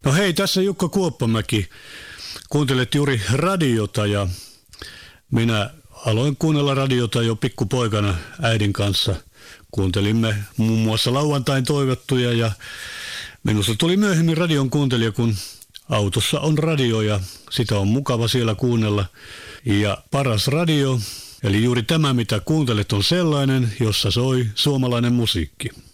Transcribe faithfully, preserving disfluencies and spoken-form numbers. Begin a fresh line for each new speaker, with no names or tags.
No hei, tässä Jukka Kuoppamäki. Kuuntelet juuri radiota ja minä aloin kuunnella radiota jo pikkupoikana äidin kanssa. Kuuntelimme muun muassa lauantain toivottuja ja minusta tuli myöhemmin radion kuuntelija, kun autossa on radio ja sitä on mukava siellä kuunnella. Ja paras radio, eli juuri tämä mitä kuuntelet, on sellainen, jossa soi suomalainen musiikki.